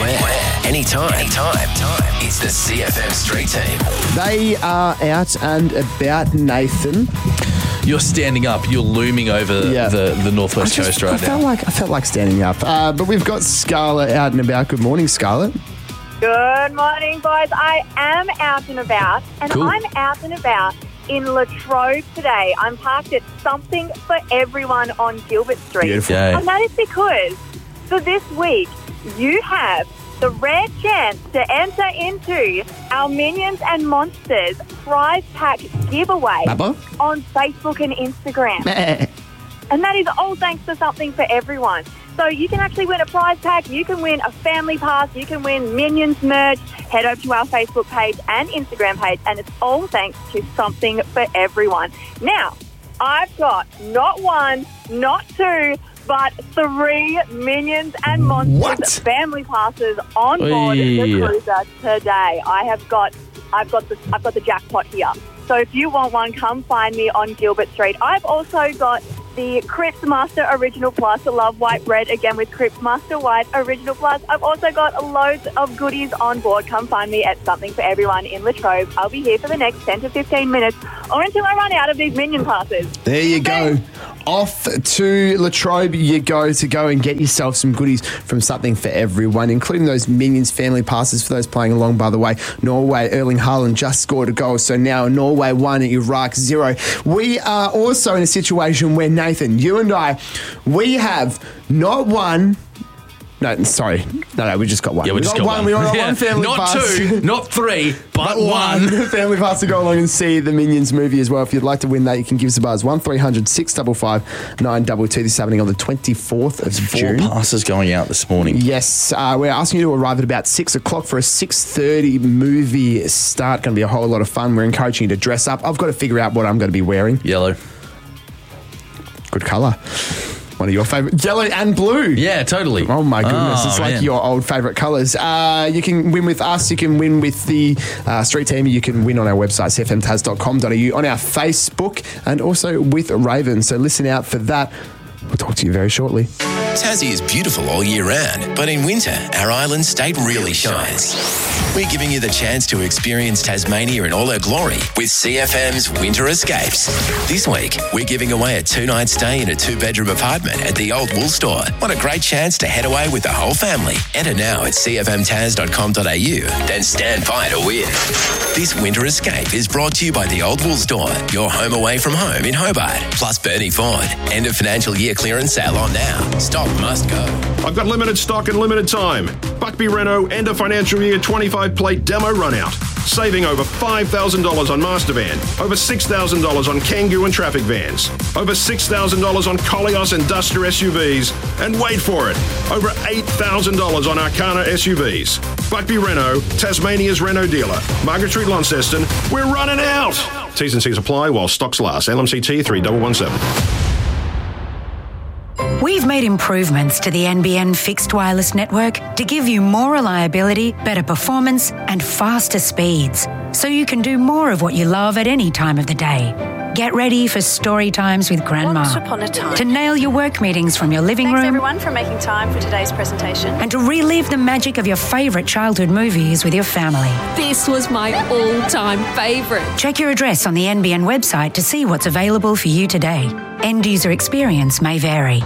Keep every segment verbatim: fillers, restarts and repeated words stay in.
anywhere, anytime. anytime. It's the C F M Street Team. They are out and about, Nathan. You're standing up. You're looming over Yeah. the, the northwest I just- coast right I felt now. like I felt like standing up. Uh, but we've got Scarlett out and about. Good morning, Scarlett. Good morning, boys. I am out and about, and Cool. I'm out and about in Latrobe today. I'm parked at Something for Everyone on Gilbert Street. Beautiful. Yay. And that is because for this week, you have the rare chance to enter into our Minions and Monsters prize pack giveaway Babbo? on Facebook and Instagram. And that is all thanks to Something for Everyone. So you can actually win a prize pack, you can win a family pass, you can win Minions merch. Head over to our Facebook page and Instagram page, and it's all thanks to Something for Everyone. Now, I've got not one, not two, but three Minions and Monsters What? family passes on board Oy. the cruiser today. I have got, I've got the, I've got the jackpot here. So if you want one, come find me on Gilbert Street. I've also got the Crips Master Original Plus, the Love White Bread, again with Crips Master White Original Plus. I've also got loads of goodies on board. Come find me at Something for Everyone in Latrobe. I'll be here for the next ten to fifteen minutes or until I run out of these Minion passes. There you go. Off to Latrobe you go to go and get yourself some goodies from Something for Everyone, including those Minions family passes for those playing along, by the way. Norway, Erling Haaland just scored a goal, so now Norway one, Iraq zero. We are also in a situation where, Nathan, you and I, we have not one... No, sorry. No, no, we just got one. Yeah, we just got one. We got Yeah. one family Not pass. two, not three, but, But one. family pass to go along and see the Minions movie as well. If you'd like to win that, you can give us a buzz. one three hundred six five five nine two two. This is happening on the twenty-fourth of Four June. passes going out this morning. Yes, uh, we're asking you to arrive at about six o'clock for a six thirty movie start. Going to be a whole lot of fun. We're encouraging you to dress up. I've got to figure out what I'm going to be wearing. Yellow. Good colour. One of your favourite. Yellow and blue. Yeah, totally. Oh my goodness, Oh, it's like man. your old favourite colours. Uh, you can win with us, you can win with the uh, Street Team, you can win on our website, c f m taz dot com dot a u, on our Facebook, and also with Raven. So listen out for that. We'll talk to you very shortly. Tassie is beautiful all year round, but in winter, our island state really shines. We're giving you the chance to experience Tasmania in all her glory with C F M's Winter Escapes. This week, we're giving away a two-night stay in a two-bedroom apartment at the Old Wool Store. What a great chance to head away with the whole family. Enter now at c f m taz dot com dot a u, then stand by to win. This Winter Escape is brought to you by the Old Wool Store, your home away from home in Hobart, plus Bernie Ford. End of financial year clearance sale on now. Stock must go. I've got limited stock and limited time. Buckby Renault end of financial year twenty-five plate demo run out. Saving over five thousand dollars on Master Van, over six thousand dollars on Kangoo and Traffic Vans, over six thousand dollars on Koleos and Duster S U Vs, and wait for it, over eight thousand dollars on Arcana S U Vs. Buckby Renault, Tasmania's Renault dealer. Margaret Street, Launceston, we're running out! T's and C's apply while stocks last. L M C T three one one seven. We've made improvements to the N B N fixed wireless network to give you more reliability, better performance, and faster speeds, so you can do more of what you love at any time of the day. Get ready for story times with Grandma. Once upon a time. To nail your work meetings from your living Thanks room. everyone for making time for today's presentation. And to relive the magic of your favourite childhood movies with your family. This was my all-time favourite. Check your address on the N B N website to see what's available for you today. End user experience may vary.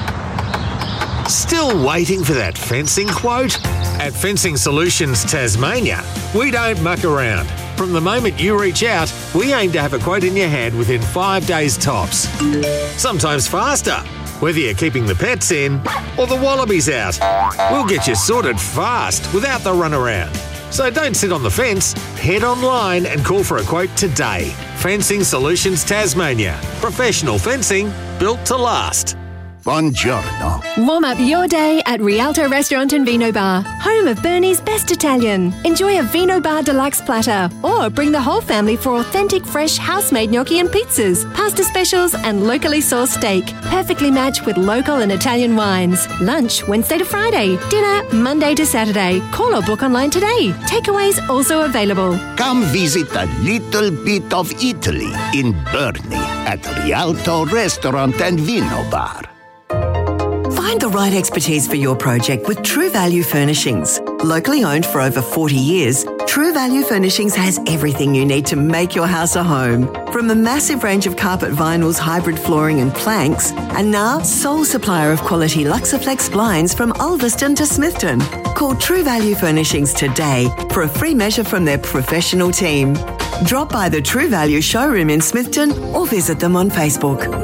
Still waiting for that fencing quote? At Fencing Solutions Tasmania, we don't muck around. From the moment you reach out, we aim to have a quote in your hand within five days tops. Sometimes faster, whether you're keeping the pets in or the wallabies out. We'll get you sorted fast without the runaround. So don't sit on the fence, head online and call for a quote today. Fencing Solutions Tasmania. Professional fencing built to last. Buongiorno. Warm up your day at Rialto Restaurant and Vino Bar, home of Bernie's best Italian. Enjoy a Vino Bar Deluxe platter or bring the whole family for authentic fresh house-made gnocchi and pizzas, pasta specials and locally sourced steak, perfectly matched with local and Italian wines. Lunch Wednesday to Friday, dinner Monday to Saturday. Call or book online today. Takeaways also available. Come visit a little bit of Italy in Burnley at Rialto Restaurant and Vino Bar. Find the right expertise for your project with True Value Furnishings. Locally owned for over forty years, True Value Furnishings has everything you need to make your house a home. From a massive range of carpet vinyls, hybrid flooring and planks, and now sole supplier of quality Luxaflex blinds from Ulverston to Smithton. Call True Value Furnishings today for a free measure from their professional team. Drop by the True Value showroom in Smithton or visit them on Facebook.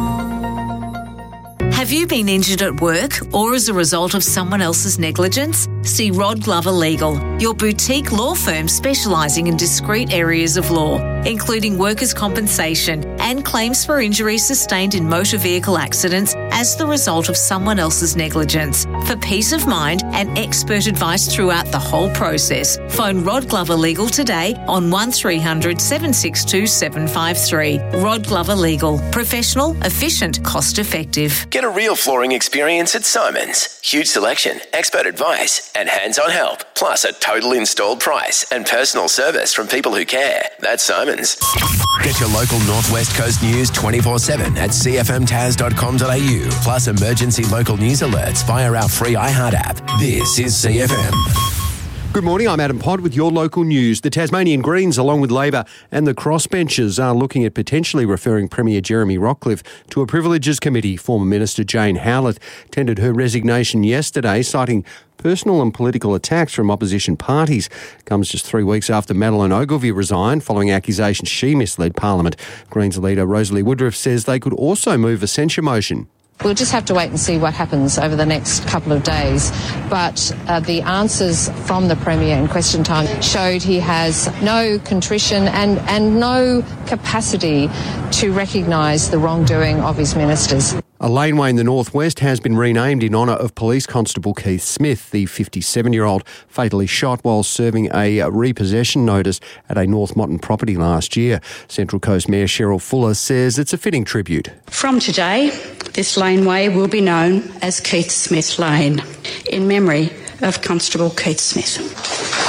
Have you been injured at work or as a result of someone else's negligence? See Rod Glover Legal, your boutique law firm specialising in discrete areas of law, including workers' compensation and claims for injuries sustained in motor vehicle accidents as the result of someone else's negligence. For peace of mind and expert advice throughout the whole process, phone Rod Glover Legal today on one three hundred, seven six two, seven five three. Rod Glover Legal. Professional, efficient, cost effective. Get a real flooring experience at Simon's. Huge selection, expert advice, and hands-on help. Plus a total installed price and personal service from people who care. That's Simon's. Get your local Northwest Coast news twenty-four seven at c f m tas dot com dot a u. Plus emergency local news alerts via our free iHeart app. This is C F M. Good morning, I'm Adam Pod with your local news. The Tasmanian Greens, along with Labor and the Crossbenchers, are looking at potentially referring Premier Jeremy Rockcliffe to a Privileges Committee. Former Minister Jane Howlett tendered her resignation yesterday, citing personal and political attacks from opposition parties. Comes just three weeks after Madeleine Ogilvie resigned following accusations she misled Parliament. Greens leader Rosalie Woodruff says they could also move a censure motion. We'll just have to wait and see what happens over the next couple of days. But uh, the answers from the Premier in question time showed he has no contrition and, and no capacity to recognise the wrongdoing of his ministers. A laneway in the northwest has been renamed in honour of Police Constable Keith Smith, the fifty-seven-year-old fatally shot while serving a repossession notice at a North Motton property last year. Central Coast Mayor Cheryl Fuller says it's a fitting tribute. From today, this laneway will be known as Keith Smith Lane, in memory of Constable Keith Smith.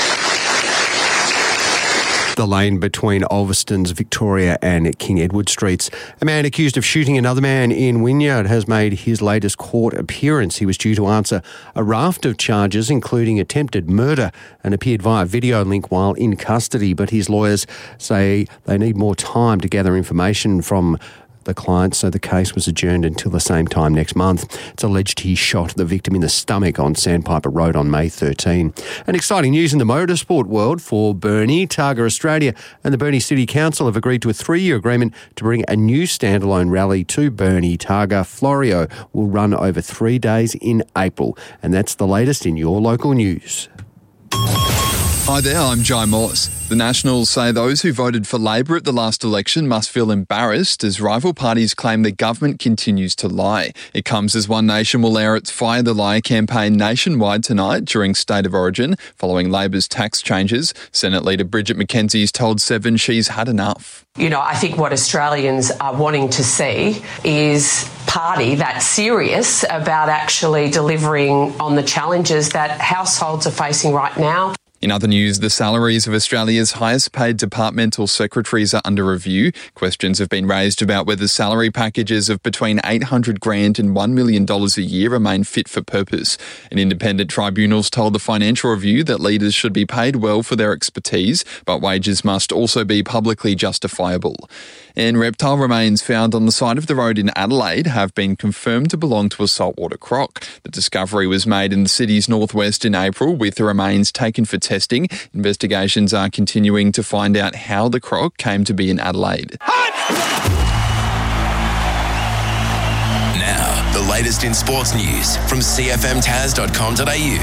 The lane between Ulverston's Victoria and King Edward Streets. A man accused of shooting another man in Wynyard has made his latest court appearance. He was due to answer a raft of charges, including attempted murder, and appeared via video link while in custody. But his lawyers say they need more time to gather information from the client, so the case was adjourned until the same time next month. It's alleged he shot the victim in the stomach on Sandpiper Road on May thirteenth. And exciting news in the motorsport world for Burnie. Targa Australia and the Burnie City Council have agreed to a three-year agreement to bring a new standalone rally to Burnie. Targa Florio will run over three days in April. And that's the latest in your local news. Hi there, I'm Jai Morse. The Nationals say those who voted for Labor at the last election must feel embarrassed as rival parties claim the government continues to lie. It comes as One Nation will air its Fire the Lie campaign nationwide tonight during State of Origin, following Labor's tax changes. Senate Leader Bridget McKenzie's told Seven she's had enough. You know, I think what Australians are wanting to see is party that's serious about actually delivering on the challenges that households are facing right now. In other news, the salaries of Australia's highest paid departmental secretaries are under review. Questions have been raised about whether salary packages of between eight hundred grand and one million dollars a year remain fit for purpose. An independent tribunal's told the Financial Review that leaders should be paid well for their expertise, but wages must also be publicly justifiable. And reptile remains found on the side of the road in Adelaide have been confirmed to belong to a saltwater croc. The discovery was made in the city's northwest in April, with the remains taken for testing. Investigations are continuing to find out how the croc came to be in Adelaide. Now, the latest in sports news from c f m tas dot com dot a u.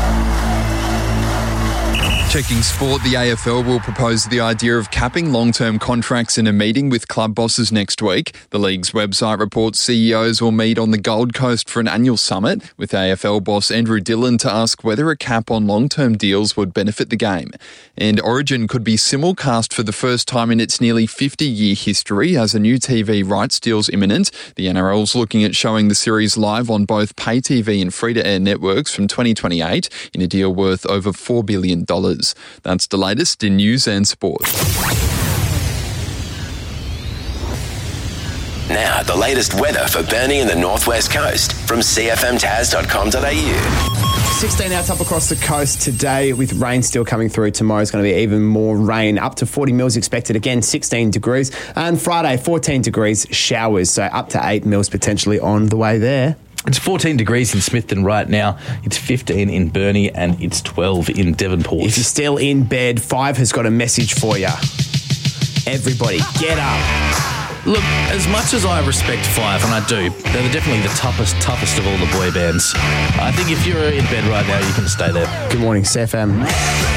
Checking sport, the A F L will propose the idea of capping long-term contracts in a meeting with club bosses next week. The league's website reports C E Os will meet on the Gold Coast for an annual summit, with A F L boss Andrew Dillon to ask whether a cap on long-term deals would benefit the game. And Origin could be simulcast for the first time in its nearly fifty-year history as a new T V rights deal's imminent. The N R L's looking at showing the series live on both pay T V and free-to-air networks from twenty twenty-eight in a deal worth over four billion dollars. That's the latest in news and sport. Now, the latest weather for Burnie and the Northwest Coast from c f m tas dot com dot a u. sixteen outs up across the coast today with rain still coming through. Tomorrow's going to be even more rain. Up to forty mils expected. Again, sixteen degrees. And Friday, fourteen degrees, showers. So up to eight mils potentially on the way there. It's fourteen degrees in Smithton right now. It's fifteen in Burnie and it's twelve in Devonport. If you're still in bed, Five has got a message for you. Everybody, get up. Look, as much as I respect Five, and I do, they're definitely the toughest, toughest of all the boy bands. I think if you're in bed right now, you can stay there. Good morning, C F M.